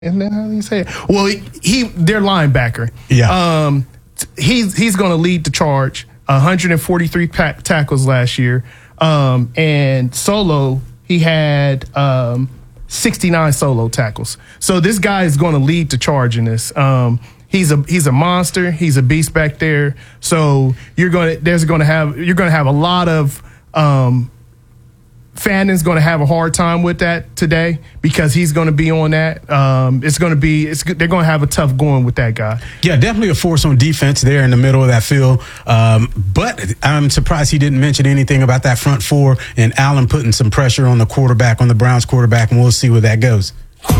And then how do you say it? Well, their linebacker. Yeah. He's going to lead the charge. 143 tackles last year. And solo, he had 69 solo tackles. So this guy is going to lead the charge in this. He's a monster. He's a beast back there. So you're going to have a lot of Fannon's going to have a hard time with that today because he's going to be on that. They're going to have a tough going with that guy. Yeah, definitely a force on defense there in the middle of that field. But I'm surprised he didn't mention anything about that front four and Allen putting some pressure on the Browns quarterback, and we'll see where that goes.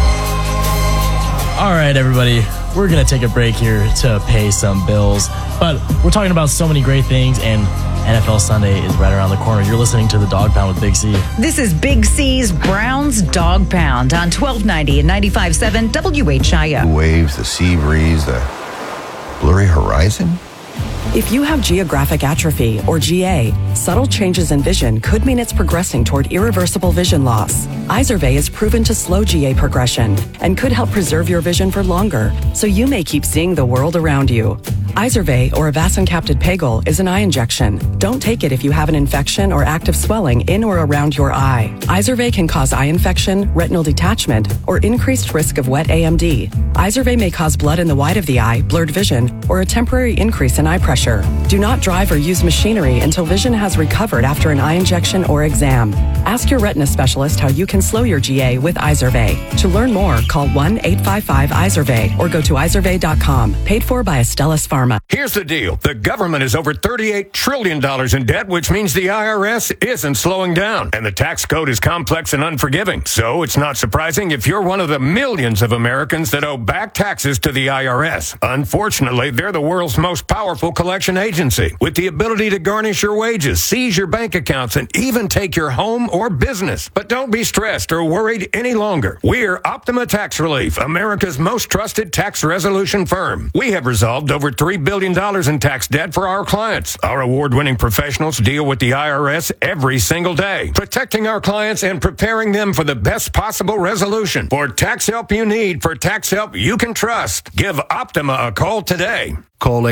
All right, everybody, we're going to take a break here to pay some bills. But we're talking about so many great things, and NFL Sunday is right around the corner. You're listening to the Dog Pound with Big C. This is Big C's Browns Dog Pound on 1290 and 95.7 WHIO. The waves, the sea breeze, the blurry horizon. If you have geographic atrophy, or GA, subtle changes in vision could mean it's progressing toward irreversible vision loss. Izervay is proven to slow GA progression and could help preserve your vision for longer, so you may keep seeing the world around you. Izervay, or avacincaptad pegol, is an eye injection. Don't take it if you have an infection or active swelling in or around your eye. Izervay can cause eye infection, retinal detachment, or increased risk of wet AMD. Izervay may cause blood in the white of the eye, blurred vision, or a temporary increase in eye pressure. Do not drive or use machinery until vision has recovered after an eye injection or exam. Ask your retina specialist how you can slow your GA with Izervay. To learn more, call 1-855-IZERVAY or go to izervay.com. Paid for by Astellas Pharma. Here's the deal. The government is over $38 trillion in debt, which means the IRS isn't slowing down. And the tax code is complex and unforgiving. So it's not surprising if you're one of the millions of Americans that owe back taxes to the IRS. Unfortunately, they're the world's most powerful collection agency with the ability to garnish your wages, seize your bank accounts, and even take your home or business. But don't be stressed or worried any longer. We're Optima Tax Relief, America's most trusted tax resolution firm. We have resolved over $3 billion in tax debt for our clients. Our award-winning professionals deal with the IRS every single day, protecting our clients and preparing them for the best possible resolution. For tax help you need, for tax help you can trust, give Optima a call today. Call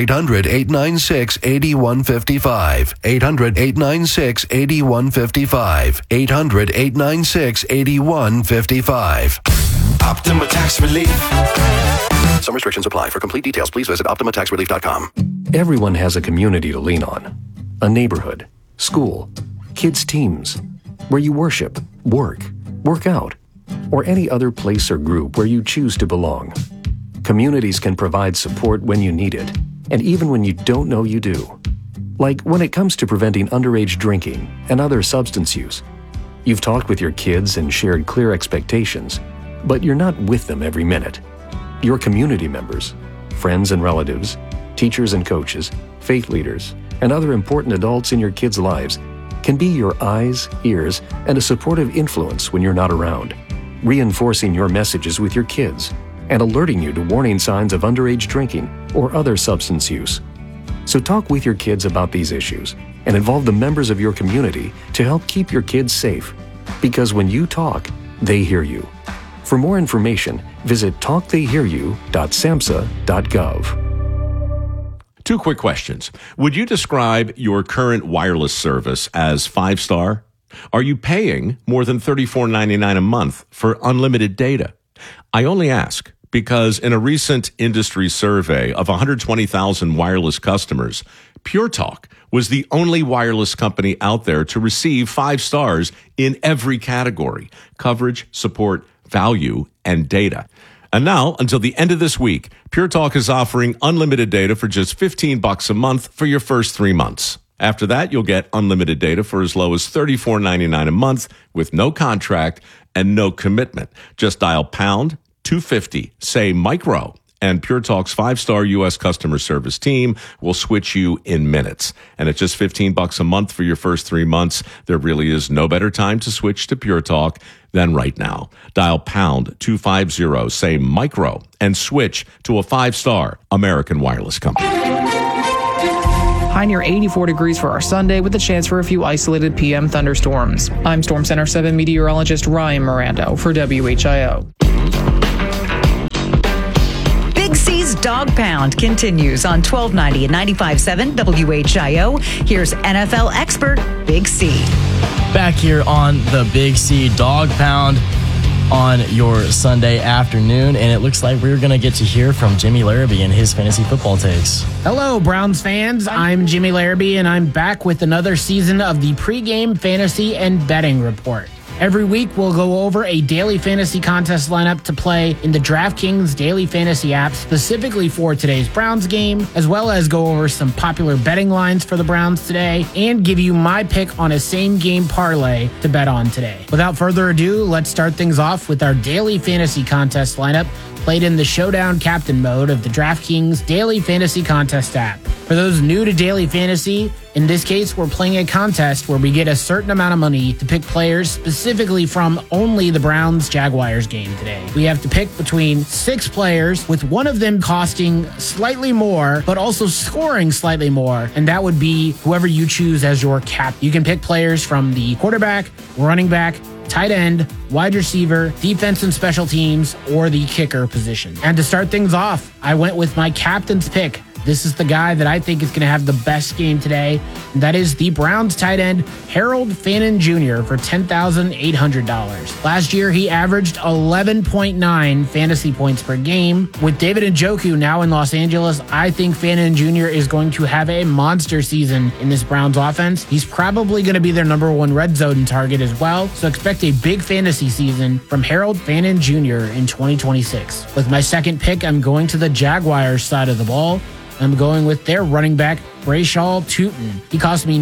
800-896-8155. 800-896-8155. 800-896-8155. Optima Tax Relief. Some restrictions apply. For complete details, please visit OptimaTaxRelief.com. Everyone has a community to lean on. A neighborhood, school, kids' teams, where you worship, work out, or any other place or group where you choose to belong. Communities can provide support when you need it, and even when you don't know you do. Like when it comes to preventing underage drinking and other substance use. You've talked with your kids and shared clear expectations, but you're not with them every minute. Your community members, friends and relatives, teachers and coaches, faith leaders, and other important adults in your kids' lives can be your eyes, ears, and a supportive influence when you're not around, reinforcing your messages with your kids and alerting you to warning signs of underage drinking or other substance use. So talk with your kids about these issues and involve the members of your community to help keep your kids safe. Because when you talk, they hear you. For more information, visit talktheyhearyou.samhsa.gov. Two quick questions. Would you describe your current wireless service as 5-star? Are you paying more than $34.99 a month for unlimited data? I only ask because in a recent industry survey of 120,000 wireless customers, Pure Talk was the only wireless company out there to receive 5 stars in every category: coverage, support, value, and data. And now, until the end of this week, Pure Talk is offering unlimited data for just $15 a month for your first 3 months. After that, you'll get unlimited data for as low as $34.99 a month with no contract and no commitment. Just dial pound 250, say micro, and Pure Talk's 5-star U.S. customer service team will switch you in minutes. And at just $15 a month for your first 3 months, there really is no better time to switch to Pure Talk than right now. Dial pound 250, say micro, and switch to a 5-star American wireless company. High near 84 degrees for our Sunday with a chance for a few isolated PM thunderstorms. I'm Storm Center 7 meteorologist Ryan Miranda for WHIO. Dog Pound continues on 1290 and 95.7 WHIO. Here's NFL expert Big C. Back here on the Big C Dog Pound on your Sunday afternoon, and it looks like we're going to get to hear from Jimmy Larrabee and his fantasy football takes. Hello, Browns fans. I'm Jimmy Larrabee, and I'm back with another season of the pregame fantasy and betting report. Every week, we'll go over a daily fantasy contest lineup to play in the DraftKings Daily Fantasy app specifically for today's Browns game, as well as go over some popular betting lines for the Browns today and give you my pick on a same-game parlay to bet on today. Without further ado, let's start things off with our daily fantasy contest lineup played in the Showdown Captain mode of the DraftKings Daily Fantasy Contest app. For those new to Daily Fantasy, in this case, we're playing a contest where we get a certain amount of money to pick players specifically from only the Browns-Jaguars game today. We have to pick between 6 players, with one of them costing slightly more, but also scoring slightly more, and that would be whoever you choose as your cap. You can pick players from the quarterback, running back, tight end, wide receiver, defense and special teams, or the kicker position. And to start things off, I went with my captain's pick. This is the guy that I think is going to have the best game today, and that is the Browns tight end, Harold Fannin Jr. for $10,800. Last year, he averaged 11.9 fantasy points per game. With David Njoku now in Los Angeles, I think Fannin Jr. is going to have a monster season in this Browns offense. He's probably going to be their number 1 red zone target as well, so expect a big fantasy season from Harold Fannin Jr. in 2026. With my second pick, I'm going to the Jaguars side of the ball. I'm going with their running back, Brayshaw Tootin. He cost me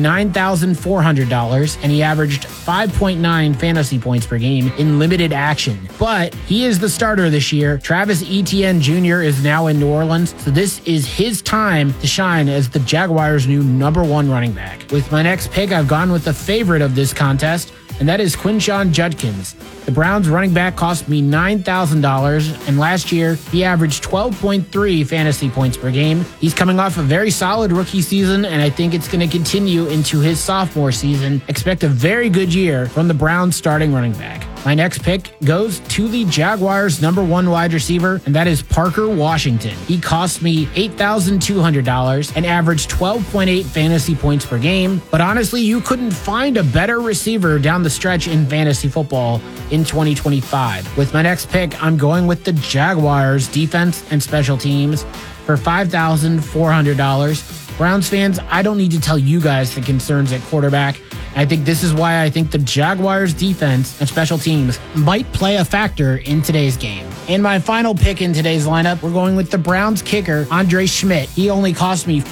$9,400, and he averaged 5.9 fantasy points per game in limited action. But he is the starter this year. Travis Etienne Jr. is now in New Orleans, so this is his time to shine as the Jaguars' new number 1 running back. With my next pick, I've gone with the favorite of this contest, and that is Quinshon Judkins. The Browns running back cost me $9,000, and last year he averaged 12.3 fantasy points per game. He's coming off a very solid rookie season, and I think it's going to continue into his sophomore season. Expect a very good year from the Browns starting running back. My next pick goes to the Jaguars' number 1 wide receiver, and that is Parker Washington. He cost me $8,200 and averaged 12.8 fantasy points per game. But honestly, you couldn't find a better receiver down the stretch in fantasy football in 2025. With my next pick, I'm going with the Jaguars' defense and special teams for $5,400. Browns fans, I don't need to tell you guys the concerns at quarterback. I think this is why I think the Jaguars' defense and special teams might play a factor in today's game. And my final pick in today's lineup, we're going with the Browns kicker, Andre Schmidt. He only cost me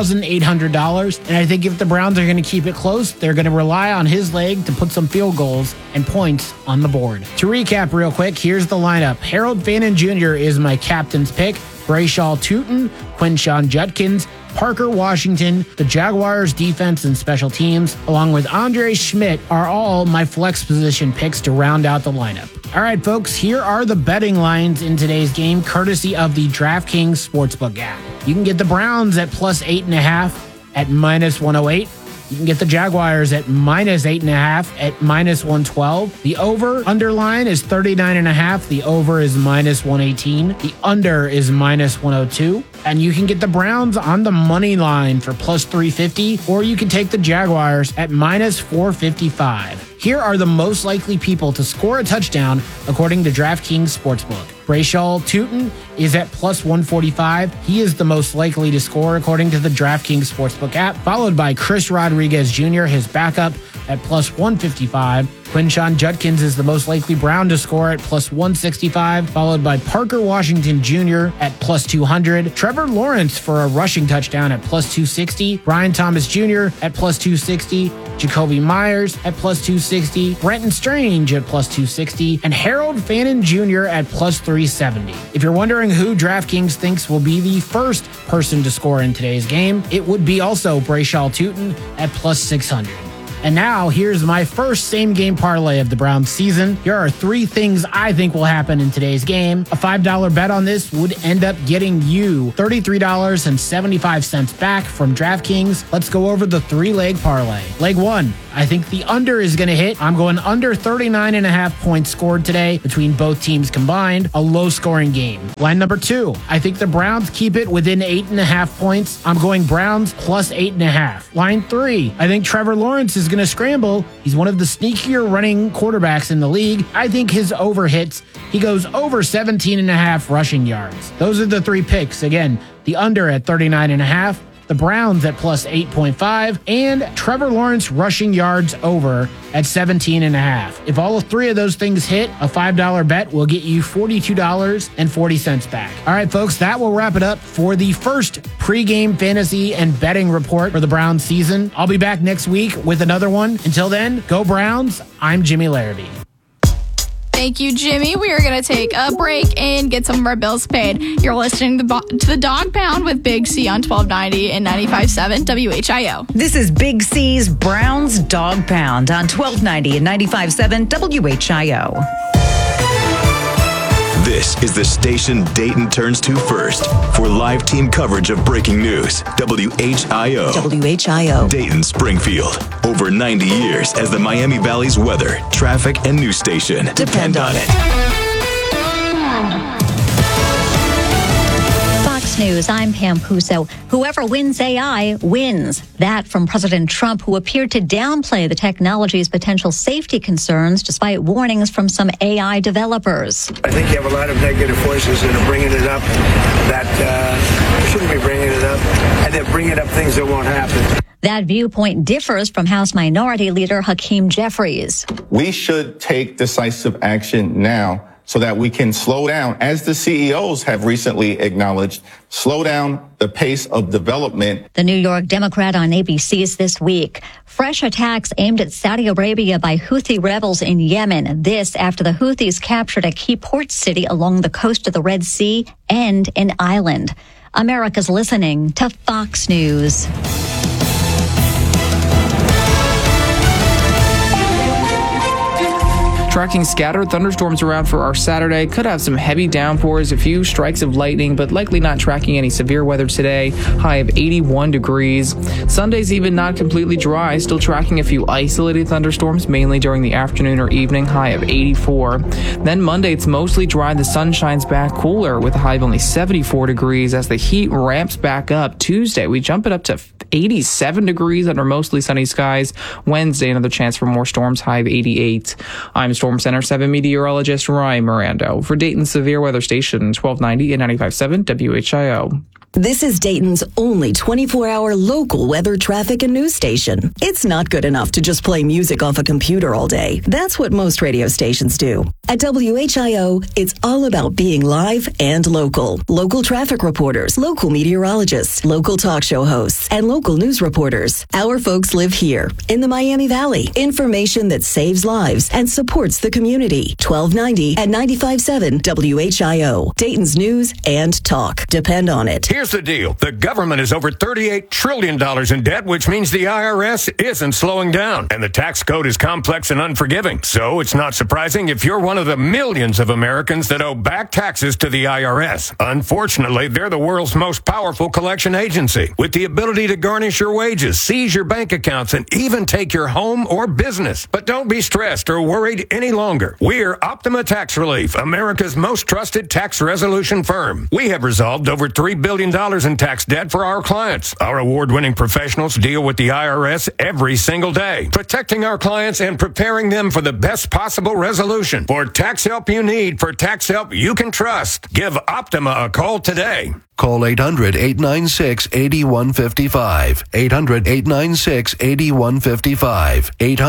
$4,800, and I think if the Browns are going to keep it close, they're going to rely on his leg to put some field goals and points on the board. To recap real quick, here's the lineup. Harold Fannin Jr. is my captain's pick. Brayshaw Tootin, Quinshon Judkins, Parker Washington, the Jaguars defense and special teams, along with Andre Schmidt, are all my flex position picks to round out the lineup. All right, folks, here are the betting lines in today's game, courtesy of the DraftKings Sportsbook app. You can get the Browns at plus 8.5 at minus 108. You can get the Jaguars at minus 8.5 at minus 112. The over-under line is 39.5. The over is minus 118. The under is minus 102. And you can get the Browns on the money line for plus 350, or you can take the Jaguars at minus 455. Here are the most likely people to score a touchdown according to DraftKings Sportsbook. Brayshaw Tootin is at plus 145. He is the most likely to score according to the DraftKings Sportsbook app, followed by Chris Rodriguez Jr., his backup, at plus 155. Quinshon Judkins is the most likely Brown to score at plus 165, followed by Parker Washington Jr. at plus 200. Trevor Lawrence for a rushing touchdown at plus 260. Brian Thomas Jr. at plus 260. Jacoby Myers at plus 260. Brenton Strange at plus 260. And Harold Fannin Jr. at plus 370. If you're wondering who DraftKings thinks will be the first person to score in today's game, it would be also Brayshaw Tootin at plus 600. And now, here's my first same-game parlay of the Browns season. Here are 3 things I think will happen in today's game. A $5 bet on this would end up getting you $33.75 back from DraftKings. Let's go over the 3-leg parlay. Leg 1, I think the under is going to hit. I'm going under 39.5 points scored today between both teams combined. A low-scoring game. Line number 2, I think the Browns keep it within 8.5 points. I'm going Browns plus 8.5. Line 3, I think Trevor Lawrence is going to scramble. He's one of the sneakier running quarterbacks in the league. I think his over hits. He goes over 17.5 rushing yards. Those are the 3 picks. Again, the under at 39.5, the Browns at plus 8.5, and Trevor Lawrence rushing yards over at 17.5. If all 3 of those things hit, a $5 bet will get you $42.40 back. All right, folks, that will wrap it up for the first pregame fantasy and betting report for the Browns season. I'll be back next week with another one. Until then, go Browns. I'm Jimmy Larrabee. Thank you, Jimmy. We are going to take a break and get some of our bills paid. You're listening to the Dog Pound with Big C on 1290 and 95.7 WHIO. This is Big C's Browns Dog Pound on 1290 and 95.7 WHIO. This is the station Dayton turns to first for live team coverage of breaking news. WHIO. WHIO. Dayton, Springfield. Over 90 years as the Miami Valley's weather, traffic, and news station. Depend on it. Fox News, I'm Pam Puso. Whoever wins AI wins. That from President Trump, who appeared to downplay the technology's potential safety concerns despite warnings from some AI developers. I think you have a lot of negative voices that are bringing it up that shouldn't be bringing it up, and they're bringing up things that won't happen. That viewpoint differs from House Minority Leader Hakeem Jeffries. We should take decisive action now so that we can slow down, as the CEOs have recently acknowledged, slow down the pace of development. The New York Democrat on ABC's This Week. Fresh attacks aimed at Saudi Arabia by Houthi rebels in Yemen. This after the Houthis captured a key port city along the coast of the Red Sea and an island. America's listening to Fox News. Tracking scattered thunderstorms around for our Saturday. Could have some heavy downpours, a few strikes of lightning, but likely not tracking any severe weather today. High of 81 degrees. Sunday's even not completely dry. Still tracking a few isolated thunderstorms, mainly during the afternoon or evening. High of 84. Then Monday, it's mostly dry. The sun shines back cooler with a high of only 74 degrees as the heat ramps back up. Tuesday, we jump it up to 87 degrees under mostly sunny skies. Wednesday, another chance for more storms. High of 88. I'm Storm Center 7 meteorologist Ryan Mirando for Dayton Severe Weather Station 1290 and 95.7 WHIO. This is Dayton's only 24-hour local weather, traffic, and news station. It's not good enough to just play music off a computer all day. That's what most radio stations do. At WHIO, it's all about being live and local. Local traffic reporters, local meteorologists, local talk show hosts, and local news reporters. Our folks live here in the Miami Valley. Information that saves lives and supports the community. 1290 and 95.7 WHIO. Dayton's news and talk. Depend on it. Here's the deal. The government is over $38 trillion in debt, which means the IRS isn't slowing down. And the tax code is complex and unforgiving. So it's not surprising if you're one of the millions of Americans that owe back taxes to the IRS. Unfortunately, they're the world's most powerful collection agency, with the ability to garnish your wages, seize your bank accounts, and even take your home or business. But don't be stressed or worried any longer. We're Optima Tax Relief, America's most trusted tax resolution firm. We have resolved over $3 billion in tax debt for our clients. Our award-winning professionals deal with the IRS every single day, protecting our clients and preparing them for the best possible resolution. For tax help you need, for tax help you can trust, give Optima a call today. Call 800-896-8155. 800-896-8155.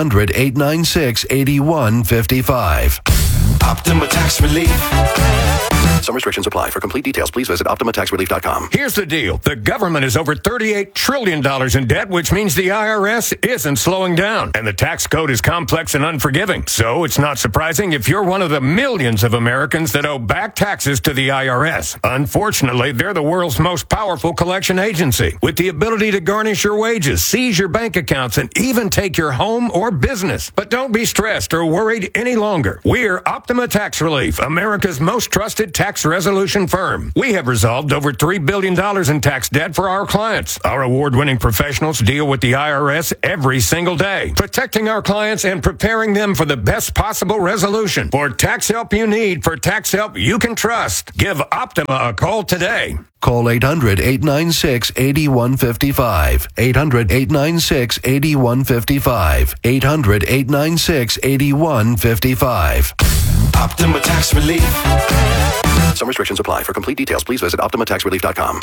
800-896-8155. Optima Tax Relief. Some restrictions apply. For complete details, please visit OptimaTaxRelief.com. Here's the deal. The government is over $38 trillion in debt, which means the IRS isn't slowing down. And the tax code is complex and unforgiving. So it's not surprising if you're one of the millions of Americans that owe back taxes to the IRS. Unfortunately, they're the world's most powerful collection agency, with the ability to garnish your wages, seize your bank accounts, and even take your home or business. But don't be stressed or worried any longer. We're Optima Tax Relief, America's most trusted tax tax resolution firm. We have resolved over $3 billion in tax debt for our clients. Our award-winning professionals deal with the IRS every single day, protecting our clients and preparing them for the best possible resolution. For tax help you need, for tax help you can trust, give Optima a call today. Call 800-896-8155. 800-896-8155. 800-896-8155. Optima Tax Relief. Some restrictions apply. For complete details, please visit OptimaTaxRelief.com.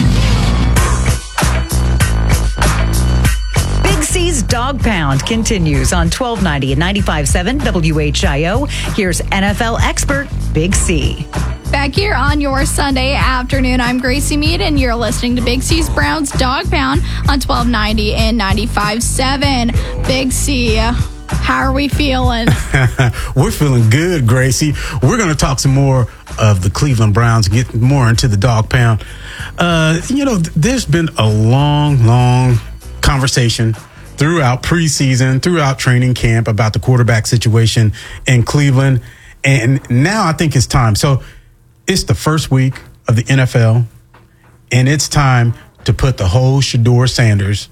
Big C's Dog Pound continues on 1290 and 95.7 WHIO. Here's NFL expert Big C. Back here on your Sunday afternoon, I'm Gracie Mead, and you're listening to Big C's Browns Dog Pound on 1290 and 95.7. Big C, how are we feeling? We're feeling good, Gracie. We're going to talk some more of the Cleveland Browns, get more into the Dog Pound. There's been a long conversation throughout preseason, throughout training camp about the quarterback situation in Cleveland. And now I think it's time. So it's the first week of the NFL, and it's time to put the whole Shedeur Sanders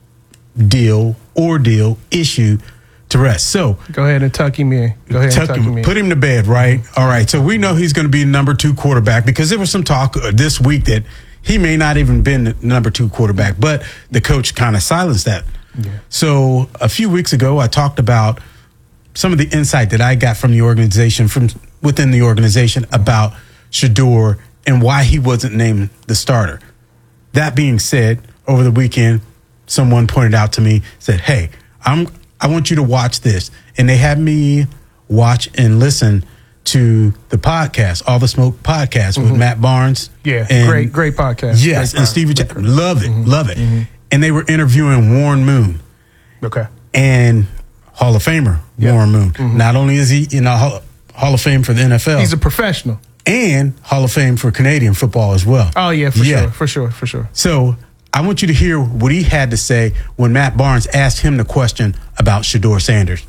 issue to rest. So go ahead and tuck him in. Tuck him in. Put him to bed, right? All right. So we know he's going to be number 2 quarterback, because there was some talk this week that he may not even been the number 2 quarterback, but the coach kind of silenced that. Yeah. So a few weeks ago, I talked about some of the insight that I got from the organization, from within the organization, about Shedeur and why he wasn't named the starter. That being said, over the weekend, someone pointed out to me, said, hey, I want you to watch this. And they had me watch and listen to the podcast, All the Smoke podcast with Matt Barnes. Yeah, and great podcast. Yes, great and Stevie Jackson. Love it. And they were interviewing Warren Moon. Okay. And Hall of Famer Warren Moon. Not only is he in the Hall of Fame for the NFL, he's a professional. And Hall of Fame for Canadian football as well. Oh, yeah, for sure. So I want you to hear what he had to say when Matt Barnes asked him the question about Shedeur Sanders.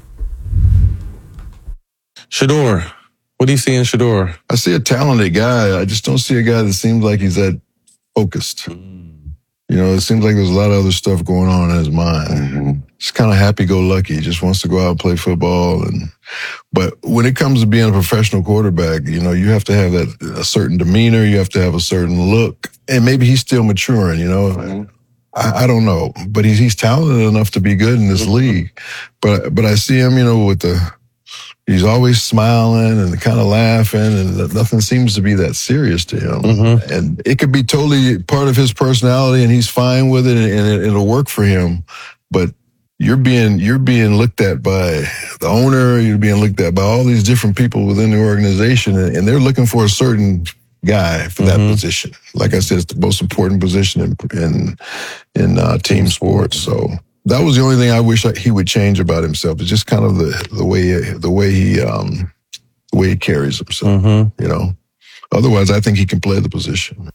Shedeur, what do you see in Shedeur? I see a talented guy. I just don't see a guy that seems like he's that focused. You know, it seems like there's a lot of other stuff going on in his mind. He's kind of happy-go-lucky. He just wants to go out and play football. But when it comes to being a professional quarterback, you know, you have to have a certain demeanor. You have to have a certain look. And maybe he's still maturing, you know. I don't know. But he's talented enough to be good in this league. But I see him, you know, he's always smiling and kind of laughing, and nothing seems to be that serious to him. And it could be totally part of his personality, and he's fine with it, and it'll work for him. But you're being looked at by the owner, you're being looked at by all these different people within the organization, and they're looking for a certain guy for that position. Like I said, it's the most important position in team sports. So that was the only thing I wish he would change about himself. It's just kind of the way he carries himself. You know, otherwise I think he can play the position.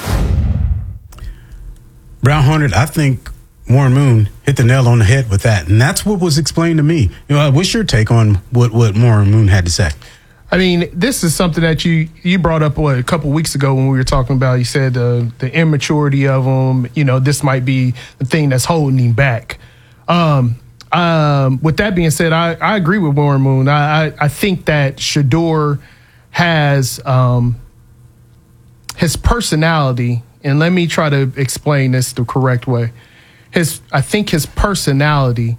Brown Hornet, I think Warren Moon hit the nail on the head with that, and that's what was explained to me. You know, what's your take on what Warren Moon had to say? I mean, this is something that you brought up a couple weeks ago when we were talking about. You said the immaturity of him. You know, this might be the thing that's holding him back. With that being said, I agree with Warren Moon. I think that Shedeur has his personality, and let me try to explain this the correct way. I think his personality,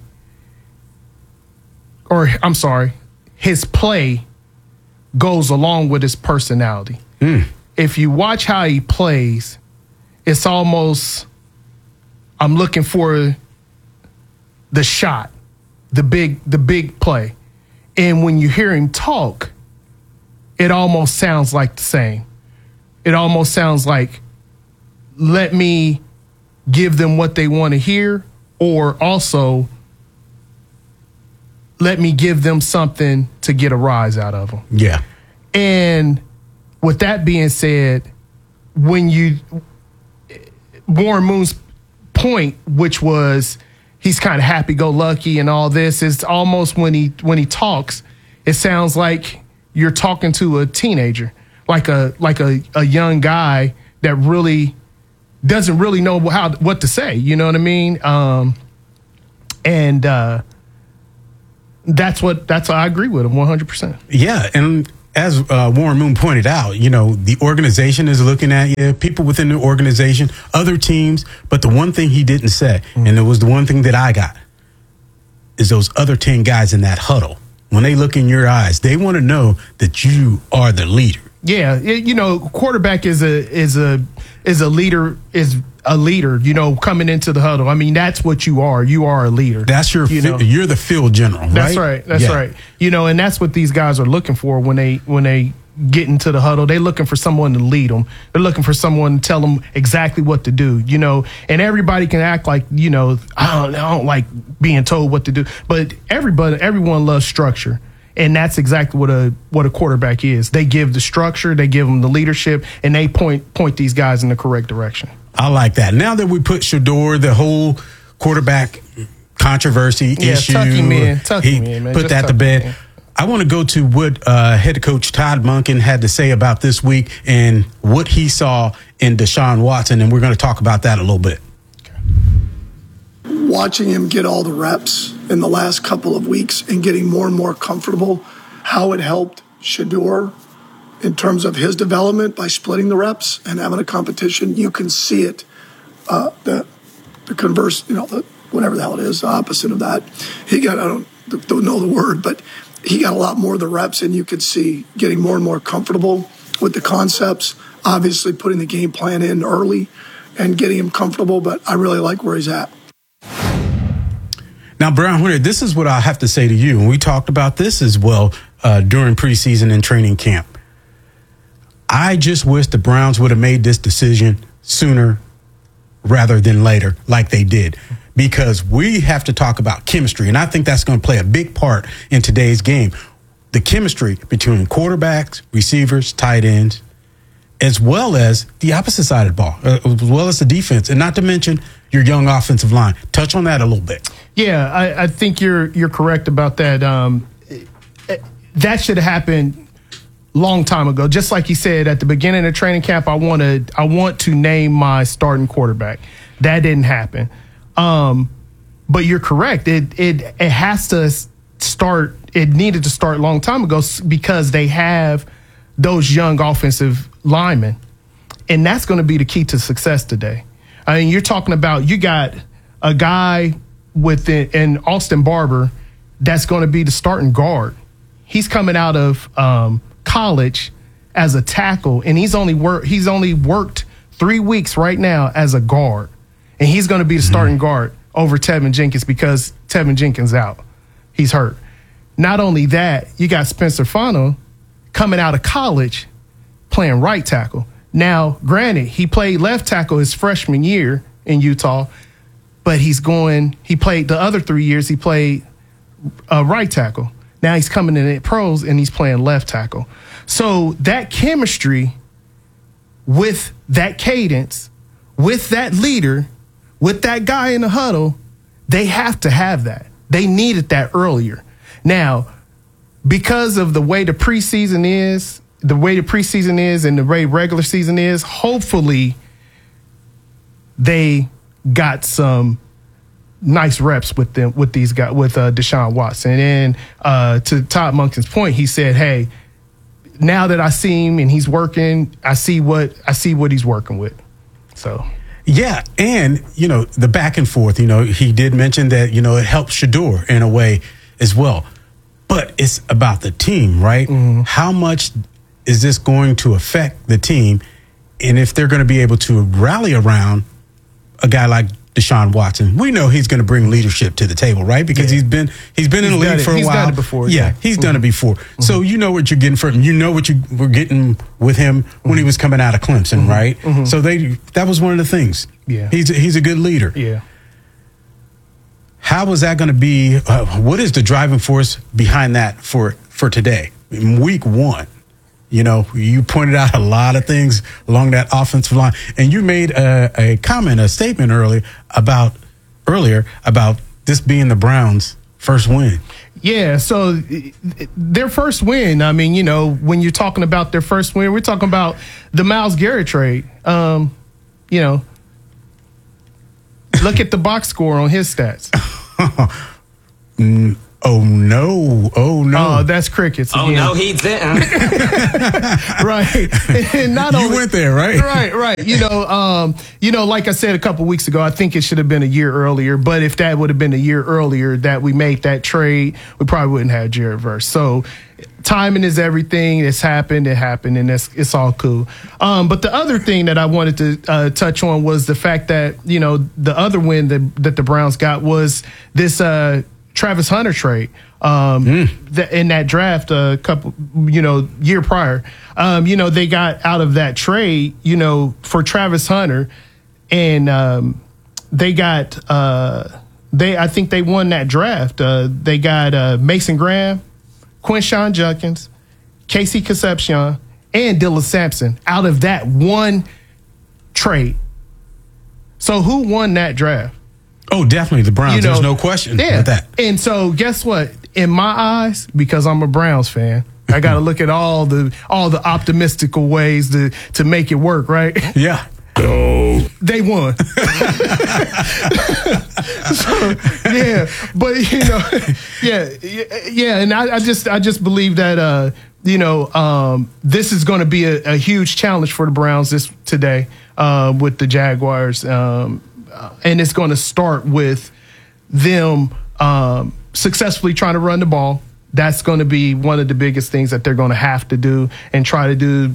his play goes along with his personality. If you watch how he plays, it's almost, I'm looking for the shot, the big play. And when you hear him talk, it almost sounds like the same. It almost sounds like, let me give them what they want to hear, or also let me give them something to get a rise out of them. Yeah. And with that being said, Warren Moon's point, which was he's kind of happy-go-lucky and all this, is almost when he talks, it sounds like you're talking to a teenager. like a young guy that really doesn't really know what to say. You know what I mean? That's I agree with him 100%. Yeah, and as Warren Moon pointed out, the organization is looking at you, people within the organization, other teams. But the one thing he didn't say, and it was the one thing that I got, is those other 10 guys in that huddle. When they look in your eyes, they want to know that you are the leader. Yeah, quarterback is a leader, coming into the huddle. I mean, that's what you are. You are a leader. That's you're the field general, right? That's right. That's right. And that's what these guys are looking for when they get into the huddle. They're looking for someone to lead them. They're looking for someone to tell them exactly what to do, and everybody can act like, I don't like being told what to do, but everyone loves structure. And that's exactly what a quarterback is. They give the structure, they give them the leadership, and they point these guys in the correct direction. I like that. Now that we put Shedeur, the whole quarterback controversy issue, tuck him in, man. Put that to bed. Man. I want to go to what head coach Todd Monken had to say about this week and what he saw in Deshaun Watson, and we're going to talk about that a little bit. Watching him get all the reps in the last couple of weeks and getting more and more comfortable, how it helped Shedeur in terms of his development by splitting the reps and having a competition. You can see it. The converse, whatever the hell it is, the opposite of that. He got, I don't know the word, but he got a lot more of the reps, and you could see getting more and more comfortable with the concepts, obviously putting the game plan in early and getting him comfortable, but I really like where he's at. Now, Brian Hoyer, this is what I have to say to you, and we talked about this as well during preseason and training camp. I just wish the Browns would have made this decision sooner rather than later, like they did, because we have to talk about chemistry, and I think that's going to play a big part in today's game. The chemistry between quarterbacks, receivers, tight ends, as well as the opposite side of the ball, as well as the defense, and not to mention your young offensive line. Touch on that a little bit. Yeah, I think you're correct about that. That should have happened long time ago. Just like you said at the beginning of training camp, I want to name my starting quarterback. That didn't happen. But you're correct. It has to start. It needed to start a long time ago because they have those young offensive linemen, and that's going to be the key to success today. I mean, you're talking about, you got a guy in Austin Barber that's going to be the starting guard. He's coming out of college as a tackle, and he's only worked 3 weeks right now as a guard, and he's going to be the starting guard over Tevin Jenkins because Tevin Jenkins out. He's hurt. Not only that, you got Spencer Fano coming out of college playing right tackle. Now, granted, he played left tackle his freshman year in Utah, but he played the other 3 years, he played right tackle. Now he's coming in at pros and he's playing left tackle. So that chemistry with that cadence, with that leader, with that guy in the huddle, they have to have that. They needed that earlier. Now, because of the way the preseason is and the way regular season is, hopefully they got some nice reps with these guys, with Deshaun Watson. And to Todd Monken's point, he said, "Hey, now that I see him and he's working, I see what he's working with." So. Yeah, and, the back and forth, he did mention that, it helps Shedeur in a way as well. But it's about the team, right? Mm-hmm. How much is this going to affect the team? And if they're going to be able to rally around a guy like Deshaun Watson, we know he's going to bring leadership to the table, right? Because he's been in the league for a while. He's done it before. Yeah, he's done it before. Mm-hmm. So you know what you're getting from him. You know what you were getting with him when he was coming out of Clemson, right? Mm-hmm. So that was one of the things. Yeah, he's a good leader. Yeah. How is that going to be? What is the driving force behind that for today? In week one, you pointed out a lot of things along that offensive line, and you made a statement earlier about this being the Browns' first win. Yeah, so their first win, I mean, you know, when you're talking about their first win, we're talking about the Myles Garrett trade. You know, look at the box score on his stats. Oh, no. Oh, that's crickets again. Oh, no, he didn't. Right. And not You only, went there, right? Right. You know, like I said a couple weeks ago, I think it should have been a year earlier. But if that would have been a year earlier that we made that trade, we probably wouldn't have Jared Verse. So timing is everything. It's happened. It happened, and it's all cool. But the other thing that I wanted to touch on was the fact that, you know, the other win that the Browns got was this Travis Hunter trade in that draft a couple, year prior. They got out of that trade, for Travis Hunter, and they got I think they won that draft. They got Mason Graham, Quinshon Judkins, Casey Concepcion, and Dylan Sampson out of that one trade. So who won that draft? Oh, definitely the Browns. There's no question with that. And so guess what? In my eyes, because I'm a Browns fan, I got to look at all the optimistical ways to make it work, right? Yeah. They won. And I just believe that this is going to be a huge challenge for the Browns today with the Jaguars, and it's going to start with them successfully trying to run the ball. That's going to be one of the biggest things that they're going to have to do and try to do.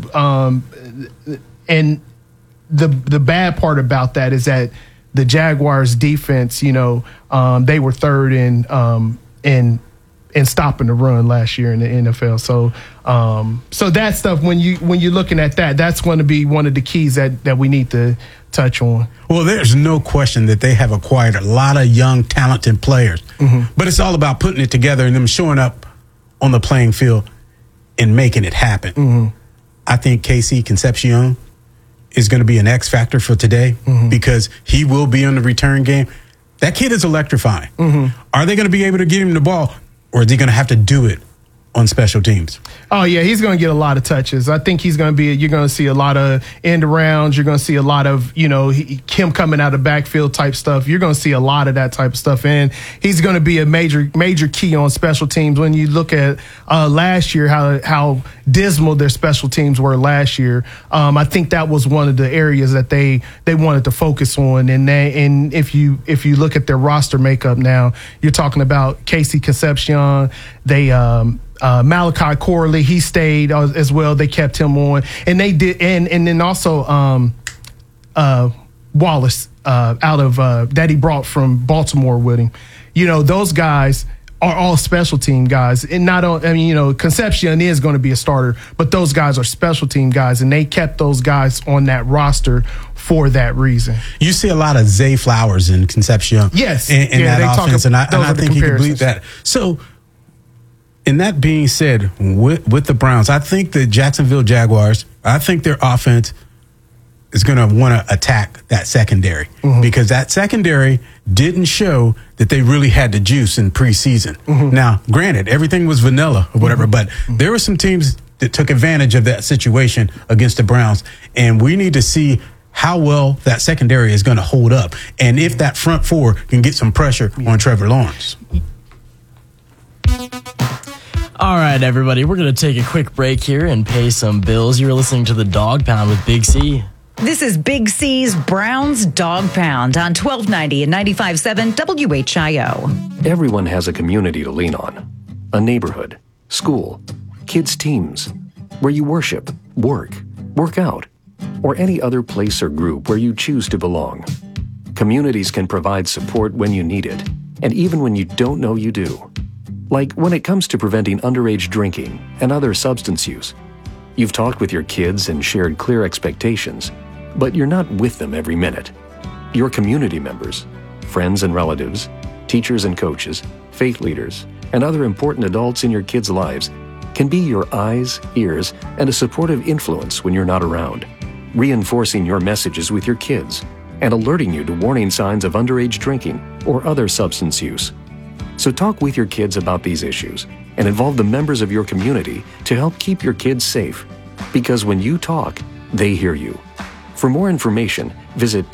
And the bad part about that is that the Jaguars defense, they were third in stopping the run last year in the NFL. So that stuff, when you're looking at that, that's going to be one of the keys that we need to touch on. Well, there's no question that they have acquired a lot of young, talented players, but it's all about putting it together and them showing up on the playing field and making it happen. I think Casey Concepcion is going to be an X factor for today because he will be in the return game. That kid is electrifying. Are they going to be able to get him the ball, or is he going to have to do it on special teams? Oh, yeah, he's going to get a lot of touches. I think you're going to see a lot of end arounds. You're going to see a lot of, him coming out of backfield type stuff. You're going to see a lot of that type of stuff. And he's going to be a major key on special teams. When you look at last year, how dismal their special teams were last year, I think that was one of the areas that they wanted to focus on. And if you look at their roster makeup now, you're talking about Casey Concepcion. They Malachi Corley, he stayed as well. They kept him on, and they did, and then also Wallace out of that he brought from Baltimore with him. Those guys are all special team guys, and Concepcion is going to be a starter, but those guys are special team guys, and they kept those guys on that roster for that reason. You see a lot of Zay Flowers in Concepcion, yes, in that offense, and I think you can believe that. So. And that being said, with the Browns, I think the Jacksonville Jaguars, I think their offense is going to want to attack that secondary because that secondary didn't show that they really had the juice in preseason. Now, granted, everything was vanilla or whatever, but there were some teams that took advantage of that situation against the Browns, and we need to see how well that secondary is going to hold up and if that front four can get some pressure on Trevor Lawrence. All right, everybody, we're going to take a quick break here and pay some bills. You're listening to the Dog Pound with Big C. This is Big C's Browns Dog Pound on 1290 and 95.7 WHIO. Everyone has a community to lean on. A neighborhood, school, kids' teams, where you worship, work out, or any other place or group where you choose to belong. Communities can provide support when you need it, and even when you don't know you do. Like when it comes to preventing underage drinking and other substance use. You've talked with your kids and shared clear expectations, but you're not with them every minute. Your community members, friends and relatives, teachers and coaches, faith leaders, and other important adults in your kids' lives can be your eyes, ears, and a supportive influence when you're not around, reinforcing your messages with your kids and alerting you to warning signs of underage drinking or other substance use. So talk with your kids about these issues and involve the members of your community to help keep your kids safe. Because when you talk, they hear you. For more information, visit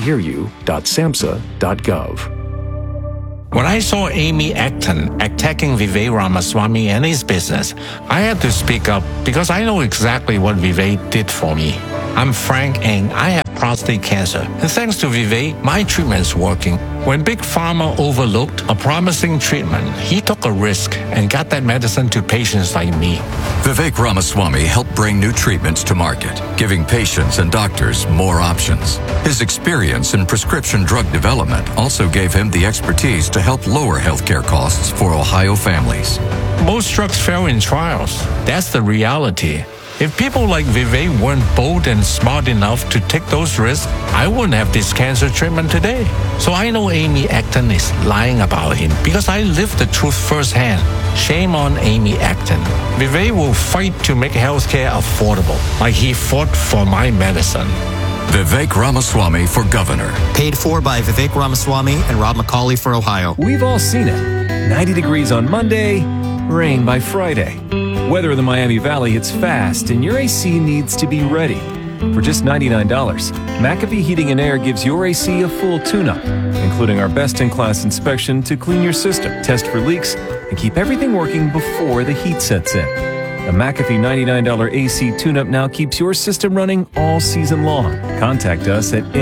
talktheyhearyou.samhsa.gov. When I saw Amy Acton attacking Vivek Ramaswamy and his business, I had to speak up because I know exactly what Vivek did for me. I'm Frank and I have prostate cancer. And thanks to Vivek, my treatment's working. When Big Pharma overlooked a promising treatment, he took a risk and got that medicine to patients like me. Vivek Ramaswamy helped bring new treatments to market, giving patients and doctors more options. His experience in prescription drug development also gave him the expertise to help lower healthcare costs for Ohio families. Most drugs fail in trials. That's the reality. If people like Vivek weren't bold and smart enough to take those risks, I wouldn't have this cancer treatment today. So I know Amy Acton is lying about him because I lived the truth firsthand. Shame on Amy Acton. Vivek will fight to make healthcare affordable, like he fought for my medicine. Vivek Ramaswamy for governor. Paid for by Vivek Ramaswamy and Rob McCauley for Ohio. We've all seen it. 90 degrees on Monday, rain by Friday. Weather in the Miami Valley hits fast, and your AC needs to be ready. For just $99, McAfee Heating and Air gives your AC a full tune-up, including our best-in-class inspection to clean your system, test for leaks, and keep everything working before the heat sets in. The McAfee $99 AC tune-up now keeps your system running all season long. Contact us at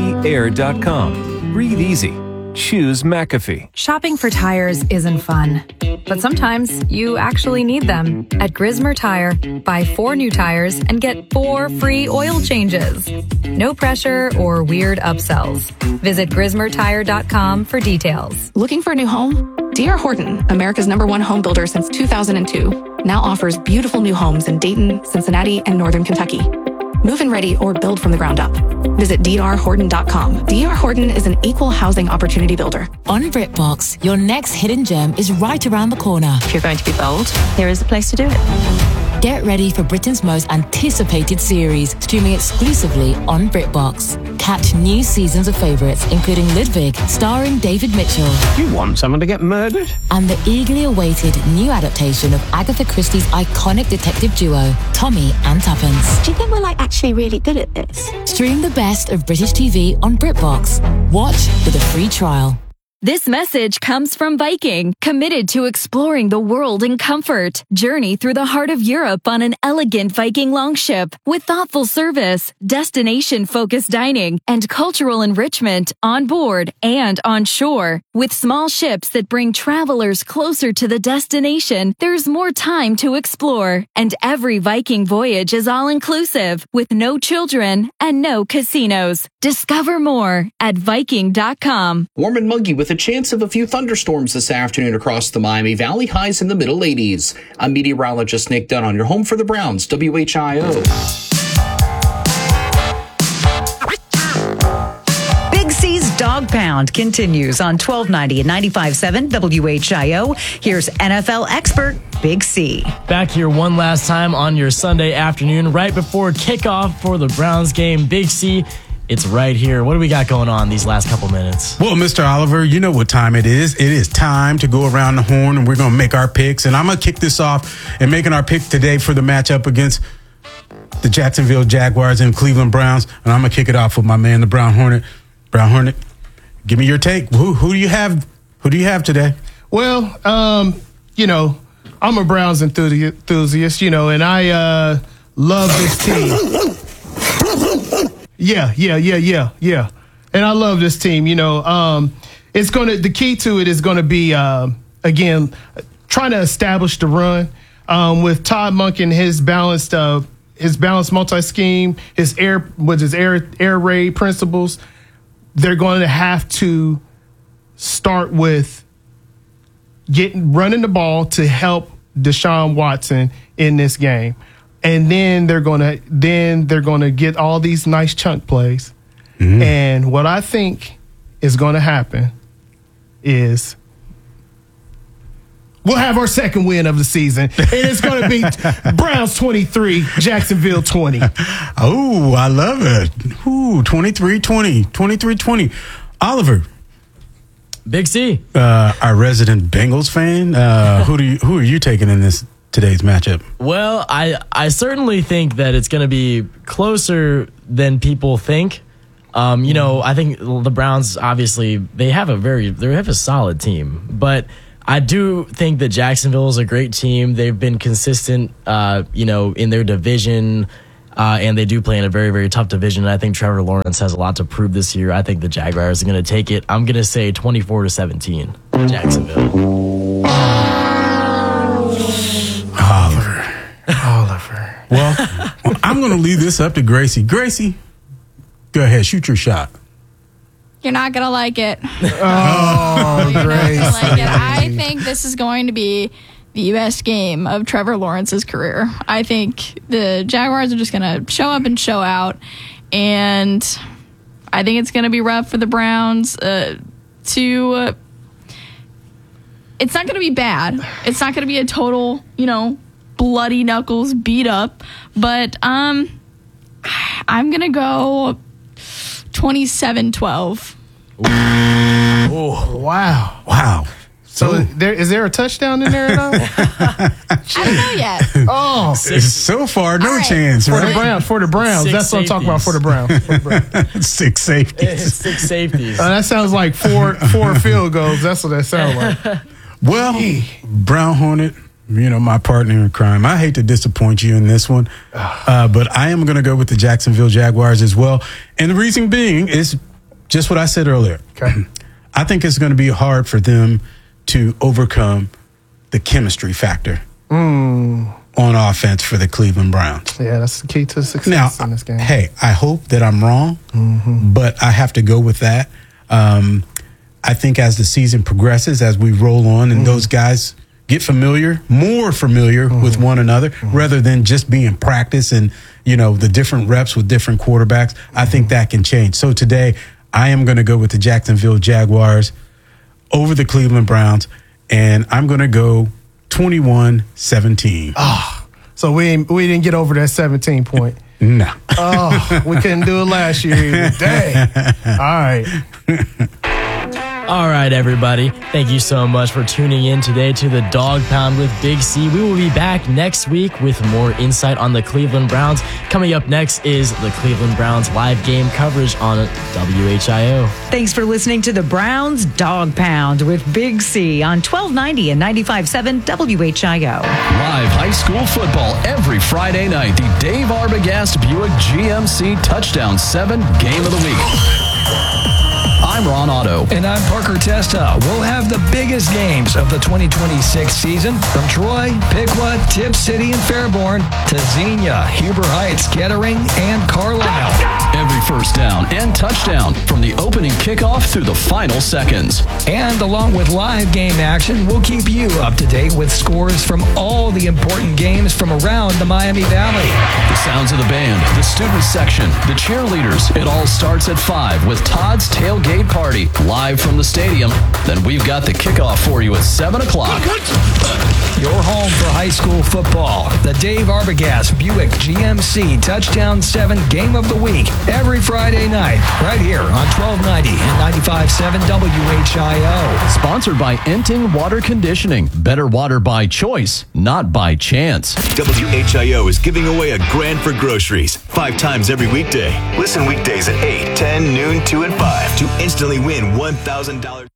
mcair.com. Breathe easy. Choose McAfee. Shopping for tires isn't fun, but sometimes you actually need them. At Grismer Tire, buy 4 new tires and get 4 free oil changes. No pressure or weird upsells. Visit GrismerTire.com for details. Looking for a new home? D.R. Horton, America's #1 home builder since 2002, now offers beautiful new homes in Dayton, Cincinnati, and Northern Kentucky. Move-in ready or build from the ground up. Visit drhorton.com. D.R. Horton is an equal housing opportunity builder. On BritBox, your next hidden gem is right around the corner. If you're going to be bold, here is the place to do it. Get ready for Britain's most anticipated series, streaming exclusively on BritBox. Catch new seasons of favourites, including Ludwig, starring David Mitchell. You want someone to get murdered? And the eagerly awaited new adaptation of Agatha Christie's iconic detective duo, Tommy and Tuppence. Do you think we're actually really good at this? Stream the best of British TV on BritBox. Watch with a free trial. This message comes from Viking, committed to exploring the world in comfort. Journey through the heart of Europe on an elegant Viking longship with thoughtful service, destination-focused dining, and cultural enrichment on board and on shore. With small ships that bring travelers closer to the destination, there's more time to explore. And every Viking voyage is all-inclusive, with no children and no casinos. Discover more at Viking.com. Warm and muggy with a chance of a few thunderstorms this afternoon across the Miami Valley, highs in the middle 80s. I'm meteorologist Nick Dunn on your home for the Browns, WHIO. Big C's Dog Pound continues on 1290 and 95.7 WHIO. Here's NFL expert Big C. Back here one last time on your Sunday afternoon, right before kickoff for the Browns game. Big C, it's right here. What do we got going on these last couple minutes? Well, Mr. Oliver, you know what time it is. It is time to go around the horn, and we're going to make our picks. And I'm going to kick this off and making our pick today for the matchup against the Jacksonville Jaguars and Cleveland Browns. And I'm going to kick it off with my man, the Brown Hornet. Brown Hornet, give me your take. Who do you have? Who do you have today? Well, I'm a Browns enthusiast, and I love this team. Yeah. And I love this team. The key to it is gonna be again trying to establish the run with Todd Monken, his balanced multi-scheme, his air raid principles. They're going to have to start with running the ball to help Deshaun Watson in this game. And then they're gonna get all these nice chunk plays. Mm-hmm. And what I think is gonna happen is we'll have our second win of the season. And it's gonna be Browns 23, Jacksonville 20. Oh, I love it. Ooh, 23-20. Oliver, Big C. Our resident Bengals fan. Who are you taking in today's matchup? Well, I certainly think that it's going to be closer than people think. I think the Browns, obviously, they have a solid team, but I do think that Jacksonville is a great team. They've been consistent, in their division, and they do play in a very, very tough division. And I think Trevor Lawrence has a lot to prove this year. I think the Jaguars are going to take it. I'm going to say 24-17, Jacksonville. Oliver. Well, I'm going to leave this up to Gracie. Gracie, go ahead, shoot your shot. You're not going to like it. Oh, Gracie. I think this is going to be the best game of Trevor Lawrence's career. I think the Jaguars are just going to show up and show out, and I think it's going to be rough for the Browns it's not going to be bad. It's not going to be a total, bloody knuckles beat up, but I'm going to go 27-12. Oh, wow. So is there a touchdown in there at all? I don't know yet. Oh, so far, no chance. For Right? the Browns. Six That's what I'm talking about. For the Browns. 6 safeties. 6 safeties. That sounds like four field goals. That's what that sounds like. Well, Brown Hornet, my partner in crime. I hate to disappoint you in this one, but I am going to go with the Jacksonville Jaguars as well. And the reason being is just what I said earlier. Okay. I think it's going to be hard for them to overcome the chemistry factor on offense for the Cleveland Browns. Yeah, that's the key to success in this game. Hey, I hope that I'm wrong, but I have to go with that. I think as the season progresses, as we roll on and those guys get more familiar with one another rather than just being practice and, the different reps with different quarterbacks, I think that can change. So today, I am going to go with the Jacksonville Jaguars over the Cleveland Browns, and I'm going to go 21-17. Oh, so we didn't get over that 17 point. No. Oh, we couldn't do it last year either. Dang. All right. All right, everybody. Thank you so much for tuning in today to the Dog Pound with Big C. We will be back next week with more insight on the Cleveland Browns. Coming up next is the Cleveland Browns live game coverage on WHIO. Thanks for listening to the Browns Dog Pound with Big C on 1290 and 95.7 WHIO. Live high school football every Friday night. The Dave Arbogast Buick GMC Touchdown 7 Game of the Week. I'm Ron Otto. And I'm Parker Testa. We'll have the biggest games of the 2026 season from Troy, Piqua, Tip City, and Fairborn to Xenia, Huber Heights, Kettering, and Carlisle. Every first down and touchdown from the opening kickoff through the final seconds. And along with live game action, we'll keep you up to date with scores from all the important games from around the Miami Valley. The sounds of the band, the student section, the cheerleaders. It all starts at 5 with Todd's Tailgate Party live from the stadium. Then we've got the kickoff for you at 7 o'clock. Your home for high school football. The Dave Arbogast Buick GMC Touchdown 7 Game of the Week. Every Friday night, right here on 1290 and 95.7 WHIO. Sponsored by Enting Water Conditioning. Better water by choice, not by chance. WHIO is giving away a grand for groceries 5 times every weekday. Listen weekdays at 8, 10, noon, 2, and 5 to instantly win $1,000.